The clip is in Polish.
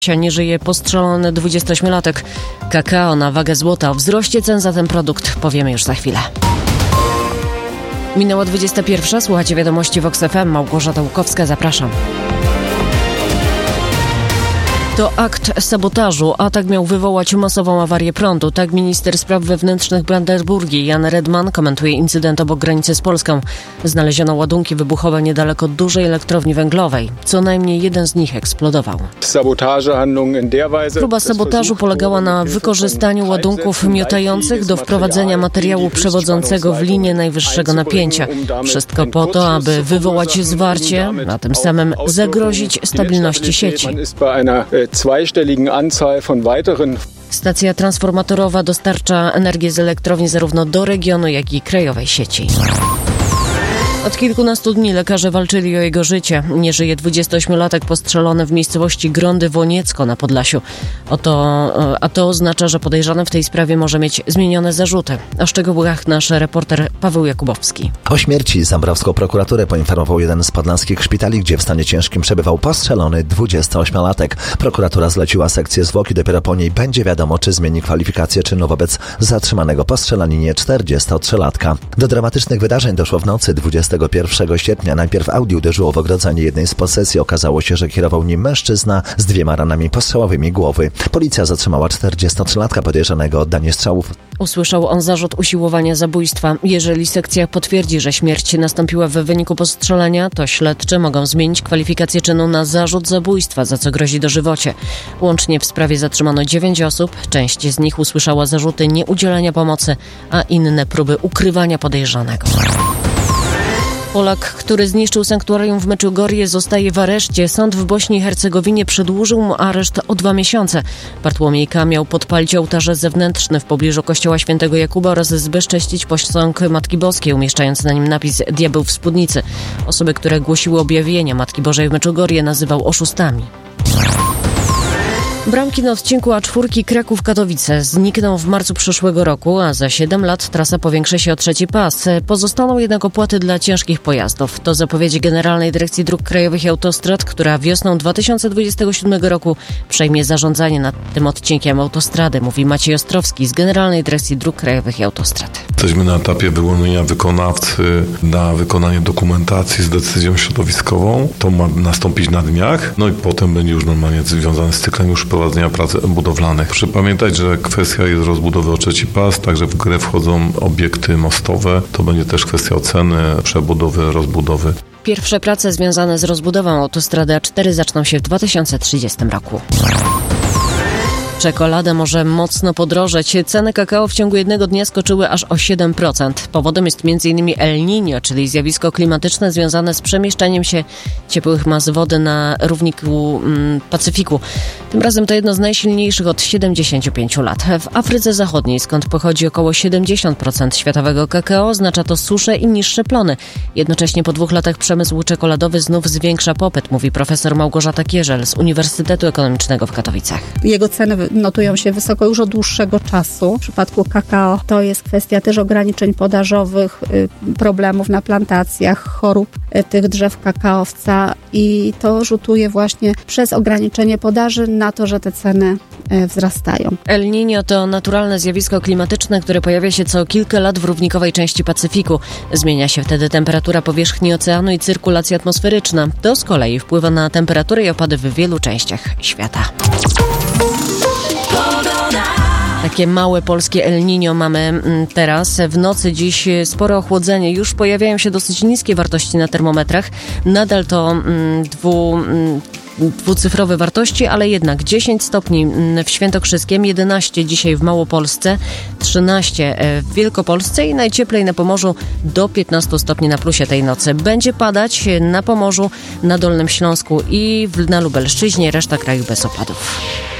Nie żyje postrzelony 28-latek. Kakao na wagę złota. O wzroście cen za ten produkt powiemy już za chwilę. Minęła 21. Słuchacie wiadomości Vox FM. Małgorzata Łukowska, zapraszam. To akt sabotażu. Atak miał wywołać masową awarię prądu. Tak minister spraw wewnętrznych Brandenburgii Jan Redman komentuje incydent obok granicy z Polską. Znaleziono ładunki wybuchowe niedaleko dużej elektrowni węglowej. Co najmniej jeden z nich eksplodował. Próba sabotażu polegała na wykorzystaniu ładunków miotających do wprowadzenia materiału przewodzącego w linię najwyższego napięcia. Wszystko po to, aby wywołać zwarcie, a tym samym zagrozić stabilności sieci. Stacja transformatorowa dostarcza energię z elektrowni zarówno do regionu, jak i krajowej sieci. Od kilkunastu dni lekarze walczyli o jego życie. Nie żyje 28-latek postrzelony w miejscowości Grądy Woniecko na Podlasiu. A to oznacza, że podejrzany w tej sprawie może mieć zmienione zarzuty. O szczegółach nasz reporter Paweł Jakubowski. O śmierci Zambrowską prokuraturę poinformował jeden z podlaskich szpitali, gdzie w stanie ciężkim przebywał postrzelony 28-latek. Prokuratura zleciła sekcję zwłoki, dopiero po niej będzie wiadomo, czy zmieni kwalifikację czynu wobec zatrzymanego po strzelaninie 43-latka. Do dramatycznych wydarzeń doszło w nocy 21 sierpnia. Najpierw Audi uderzyło w ogrodzenie jednej z posesji. Okazało się, że kierował nim mężczyzna z 2 ranami postrzałowymi głowy. Policja zatrzymała 43-latka podejrzanego o oddanie strzałów. Usłyszał on zarzut usiłowania zabójstwa. Jeżeli sekcja potwierdzi, że śmierć nastąpiła w wyniku postrzelenia, to śledczy mogą zmienić kwalifikację czynu na zarzut zabójstwa, za co grozi dożywocie. Łącznie w sprawie zatrzymano 9 osób. Część z nich usłyszała zarzuty nieudzielenia pomocy, a inne próby ukrywania podejrzanego. Polak, który zniszczył sanktuarium w Meczugorje, zostaje w areszcie. Sąd w Bośni i Hercegowinie przedłużył mu areszt o 2 miesiące. Bartłomiej K. miał podpalić ołtarze zewnętrzne w pobliżu kościoła Świętego Jakuba oraz zbezcześcić posąg Matki Boskiej, umieszczając na nim napis „Diabeł w spódnicy”. Osoby, które głosiły objawienia Matki Bożej w Meczugorje, nazywał oszustami. Bramki na odcinku A4 Kraków-Katowice znikną w marcu przyszłego roku, a za 7 lat trasa powiększy się o 3. pas. Pozostaną jednak opłaty dla ciężkich pojazdów. To zapowiedzi Generalnej Dyrekcji Dróg Krajowych i Autostrad, która wiosną 2027 roku przejmie zarządzanie nad tym odcinkiem autostrady, mówi Maciej Ostrowski z Generalnej Dyrekcji Dróg Krajowych i Autostrad. Jesteśmy na etapie wyłonienia wykonawcy na wykonanie dokumentacji z decyzją środowiskową. To ma nastąpić na dniach, no i potem będzie już normalnie związany z cyklem już prowadzenia prac budowlanych. Proszę pamiętać, że kwestia jest rozbudowy o 3. pas, także w grę wchodzą obiekty mostowe. To będzie też kwestia oceny, przebudowy, rozbudowy. Pierwsze prace związane z rozbudową autostrady A4 zaczną się w 2030 roku. Czekolada może mocno podrożeć. Ceny kakao w ciągu jednego dnia skoczyły aż o 7%. Powodem jest m.in. El Niño, czyli zjawisko klimatyczne związane z przemieszczaniem się ciepłych mas wody na równiku Pacyfiku. Tym razem to jedno z najsilniejszych od 75 lat. W Afryce Zachodniej, skąd pochodzi około 70% światowego kakao, oznacza to suszę i niższe plony. Jednocześnie po 2 latach przemysł czekoladowy znów zwiększa popyt, mówi profesor Małgorzata Kierzel z Uniwersytetu Ekonomicznego w Katowicach. Jego ceny notują się wysoko już od dłuższego czasu. W przypadku kakao to jest kwestia też ograniczeń podażowych, problemów na plantacjach, chorób tych drzew kakaowca i to rzutuje właśnie przez ograniczenie podaży na to, że te ceny wzrastają. El Niño to naturalne zjawisko klimatyczne, które pojawia się co kilka lat w równikowej części Pacyfiku. Zmienia się wtedy temperatura powierzchni oceanu i cyrkulacja atmosferyczna. To z kolei wpływa na temperaturę i opady w wielu częściach świata. Takie małe polskie El Niño mamy teraz. W nocy dziś spore ochłodzenie. Już pojawiają się dosyć niskie wartości na termometrach. Nadal to dwucyfrowe wartości, ale jednak 10 stopni w Świętokrzyskiem, 11 dzisiaj w Małopolsce, 13 w Wielkopolsce i najcieplej na Pomorzu do 15 stopni na plusie tej nocy. Będzie padać na Pomorzu, na Dolnym Śląsku i na Lubelszczyźnie, reszta kraju bez opadów.